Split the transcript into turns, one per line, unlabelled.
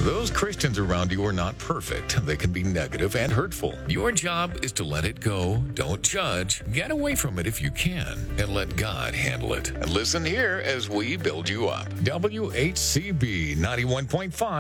Those Christians around you are not perfect. They can be negative and hurtful. Your job is to let it go. Don't judge. Get away from it if you can, and let God handle it. And listen here as we build you up. WHCB 91.5